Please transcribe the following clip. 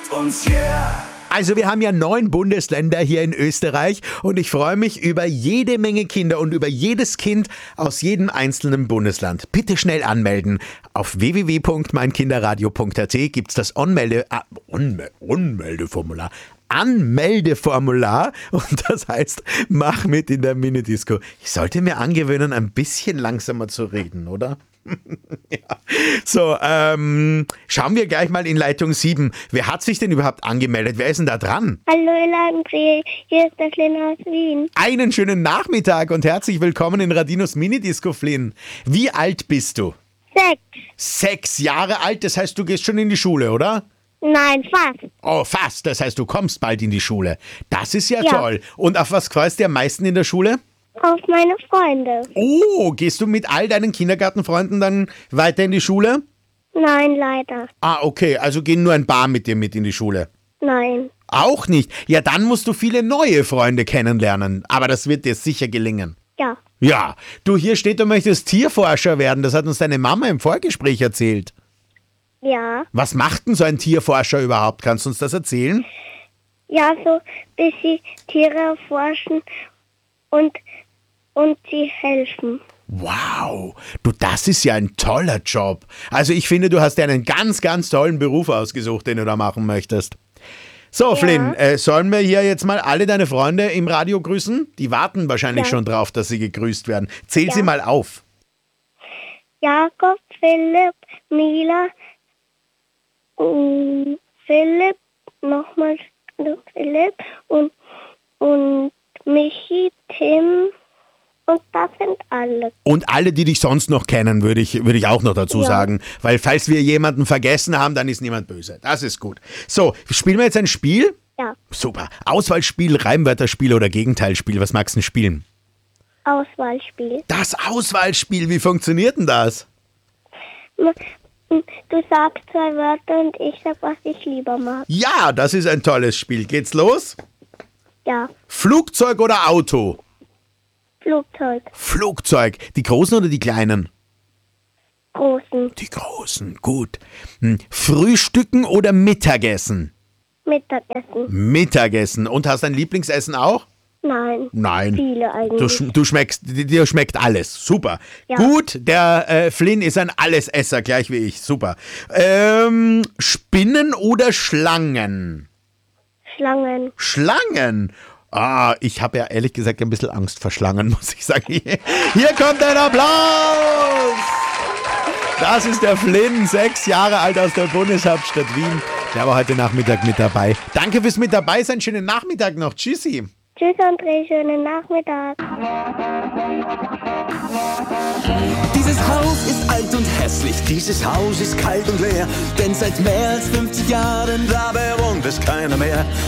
mit uns, yeah. Also wir haben ja 9 Bundesländer hier in Österreich und ich freue mich über jede Menge Kinder und über jedes Kind aus jedem einzelnen Bundesland. Bitte schnell anmelden. Auf www.meinkinderradio.at gibt's das Anmeldeformular. Anmeldeformular und das heißt, mach mit in der Minidisco. Ich sollte mir angewöhnen, ein bisschen langsamer zu reden, oder? Ja. So, schauen wir gleich mal in Leitung 7. Wer hat sich denn überhaupt angemeldet? Wer ist denn da dran? Hallo Landry, hier ist der Flynn aus Wien. Einen schönen Nachmittag und herzlich willkommen in Radinos Minidisco, Flynn. Wie alt bist du? 6. 6 Jahre alt, das heißt, du gehst schon in die Schule, oder? Nein, fast. Oh, fast, das heißt, du kommst bald in die Schule. Das ist ja toll. Und auf was freust du dich am meisten in der Schule? Auf meine Freunde. Oh, gehst du mit all deinen Kindergartenfreunden dann weiter in die Schule? Nein, leider. Ah, okay, also gehen nur ein paar mit dir mit in die Schule. Nein. Auch nicht? Ja, dann musst du viele neue Freunde kennenlernen. Aber das wird dir sicher gelingen. Ja. Ja, du, hier steht, du möchtest Tierforscher werden. Das hat uns deine Mama im Vorgespräch erzählt. Ja. Was macht denn so ein Tierforscher überhaupt? Kannst du uns das erzählen? Ja, so bis sie Tiere erforschen und sie helfen. Wow, du, das ist ja ein toller Job. Also ich finde, du hast dir einen ganz, ganz tollen Beruf ausgesucht, den du da machen möchtest. So, Ja. Flynn, sollen wir hier jetzt mal alle deine Freunde im Radio grüßen? Die warten wahrscheinlich schon drauf, dass sie gegrüßt werden. Zähl sie mal auf. Jakob, Philipp, Mila, Philipp, nochmal Philipp und Michi, Tim und das sind alle. Und alle, die dich sonst noch kennen, würde ich auch noch dazu sagen. Weil falls wir jemanden vergessen haben, dann ist niemand böse. Das ist gut. So, spielen wir jetzt ein Spiel? Ja, Super. Auswahlspiel, Reimwörterspiel oder Gegenteilspiel. Was magst du denn spielen? Auswahlspiel. Das Auswahlspiel, wie funktioniert denn das? Du sagst 2 Wörter und ich sag, was ich lieber mag. Ja, das ist ein tolles Spiel. Geht's los? Ja, Flugzeug oder Auto? Flugzeug, Flugzeug. Die großen oder die kleinen? großen, Die großen, gut. Frühstücken oder Mittagessen? Mittagessen. Mittagessen. Und hast dein Lieblingsessen auch? Nein. Nein. Viele eigentlich. Dir schmeckt alles. Super. Ja. Gut, der Flynn ist ein Allesesser, gleich wie ich. Super. Spinnen oder Schlangen? Schlangen. Schlangen? Ah, ich habe ja ehrlich gesagt ein bisschen Angst vor Schlangen, muss ich sagen. Hier kommt ein Applaus! Das ist der Flynn, 6 Jahre alt aus der Bundeshauptstadt Wien. Der war heute Nachmittag mit dabei. Danke fürs mit dabei sein. Schönen Nachmittag noch. Tschüssi. Tschüss André, schönen Nachmittag. Dieses Haus ist alt und hässlich, dieses Haus ist kalt und leer, denn seit mehr als 50 Jahren da bewohnt es keiner mehr.